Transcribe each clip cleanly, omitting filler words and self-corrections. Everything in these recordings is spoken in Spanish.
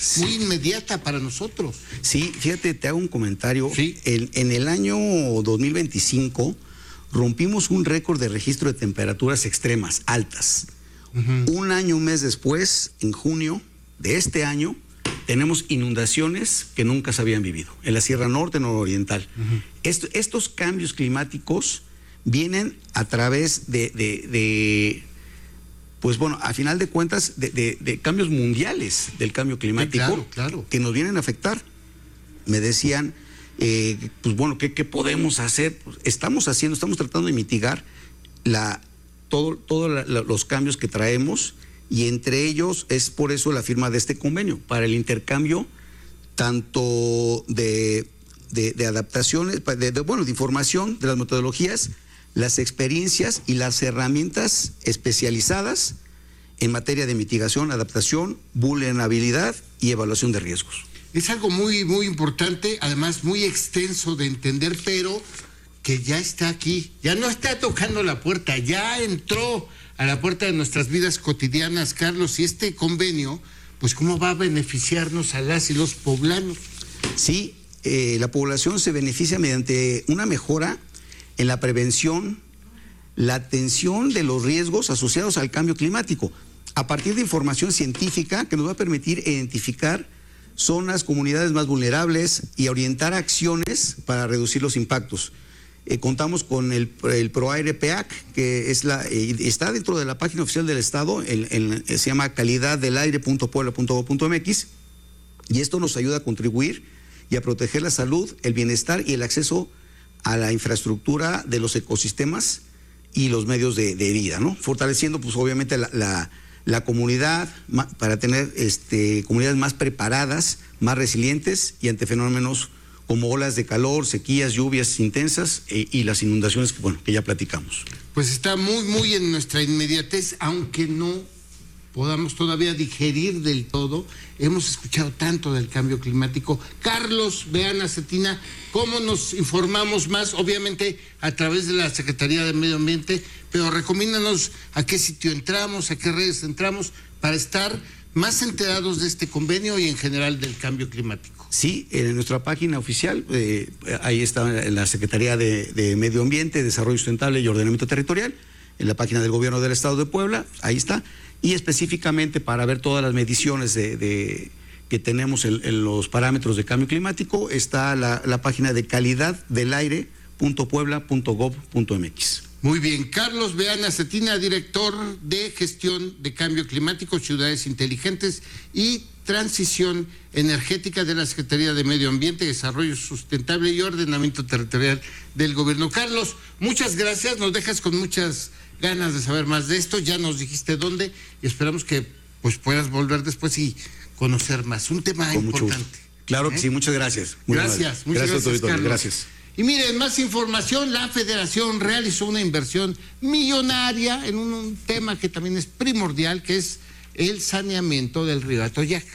muy inmediata para nosotros. Sí, fíjate, te hago un comentario. Sí. En el año 2025 rompimos un récord de registro de temperaturas extremas, altas. Un año, un mes después, en junio de este año, tenemos inundaciones que nunca se habían vivido en la Sierra Norte, nororiental. Estos cambios climáticos vienen a través pues bueno, a final de cuentas, de cambios mundiales del cambio climático. Sí, claro. Que nos vienen a afectar. Me decían, pues bueno, ¿qué podemos hacer? Pues estamos tratando de mitigar todos los cambios que traemos, y entre ellos es por eso la firma de este convenio, para el intercambio tanto de adaptaciones, de información, de las metodologías, las experiencias y las herramientas especializadas en materia de mitigación, adaptación, vulnerabilidad y evaluación de riesgos. Es algo muy, muy importante, además muy extenso de entender, pero que ya está aquí, ya no está tocando la puerta, ya entró a la puerta de nuestras vidas cotidianas, Carlos, y este convenio, pues ¿cómo va a beneficiarnos a las y los poblanos? Sí, la población se beneficia mediante una mejora en la prevención, la atención de los riesgos asociados al cambio climático, a partir de información científica que nos va a permitir identificar zonas, comunidades más vulnerables y orientar acciones para reducir los impactos. Contamos con el ProAire PEAC, que está dentro de la página oficial del Estado, se llama calidadelaire.puebla.gov.mx, y esto nos ayuda a contribuir y a proteger la salud, el bienestar y el acceso a la infraestructura de los ecosistemas y los medios de vida, ¿no? Fortaleciendo, pues obviamente, la comunidad para tener comunidades más preparadas, más resilientes y ante fenómenos como olas de calor, sequías, lluvias intensas y las inundaciones que ya platicamos. Pues está muy, muy en nuestra inmediatez, aunque no podamos todavía digerir del todo. Hemos escuchado tanto del cambio climático. Carlos Beana Cetina, ¿cómo nos informamos más? Obviamente a través de la Secretaría de Medio Ambiente, pero recomiéndanos a qué sitio entramos, a qué redes entramos para estar más enterados de este convenio y en general del cambio climático. Sí, en nuestra página oficial, ahí está en la Secretaría de Medio Ambiente, Desarrollo Sustentable y Ordenamiento Territorial, en la página del Gobierno del Estado de Puebla, ahí está, y específicamente para ver todas las mediciones que tenemos en los parámetros de cambio climático, está la página de calidadelaire.puebla.gov.mx. Muy bien, Carlos Beana Cetina, director de Gestión de Cambio Climático, Ciudades Inteligentes y Transición Energética de la Secretaría de Medio Ambiente, Desarrollo Sustentable y Ordenamiento Territorial del Gobierno. Carlos, muchas gracias, nos dejas con muchas ganas de saber más de esto, ya nos dijiste dónde y esperamos que pues puedas volver después y conocer más. Un tema importante. Claro que sí, muchas gracias. Muchas gracias, Carlos. Gracias. Y miren, más información, la Federación realizó una inversión millonaria en un tema que también es primordial, que es el saneamiento del río Atoyac.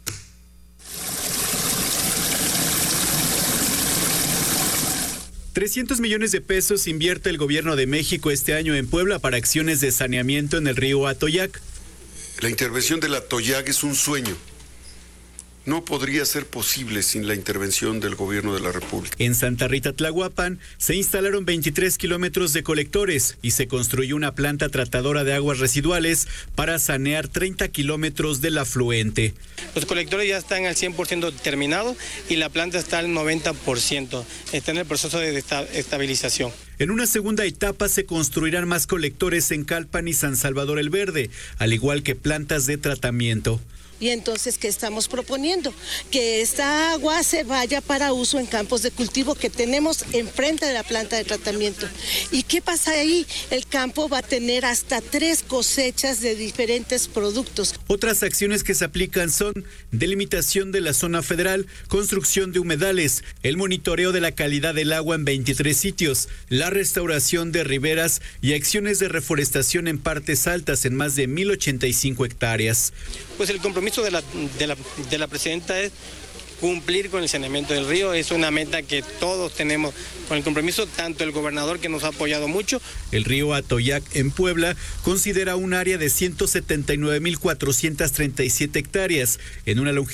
$300 millones invierte el gobierno de México este año en Puebla para acciones de saneamiento en el río Atoyac. La intervención del Atoyac es un sueño. No podría ser posible sin la intervención del gobierno de la República. En Santa Rita, Tlahuapan, se instalaron 23 kilómetros de colectores y se construyó una planta tratadora de aguas residuales para sanear 30 kilómetros del afluente. Los colectores ya están al 100% terminados y la planta está al 90%. Está en el proceso de estabilización. En una segunda etapa se construirán más colectores en Calpan y San Salvador el Verde, al igual que plantas de tratamiento. Y entonces, ¿qué estamos proponiendo? Que esta agua se vaya para uso en campos de cultivo que tenemos enfrente de la planta de tratamiento. ¿Y qué pasa ahí? El campo va a tener hasta 3 cosechas de diferentes productos. Otras acciones que se aplican son delimitación de la zona federal, construcción de humedales, el monitoreo de la calidad del agua en 23 sitios, la restauración de riberas y acciones de reforestación en partes altas en más de 1,085 hectáreas. Pues el compromiso de la presidenta es cumplir con el saneamiento del río. Es una meta que todos tenemos con el compromiso, tanto el gobernador, que nos ha apoyado mucho. El río Atoyac en Puebla considera un área de 179,437 hectáreas en una longitud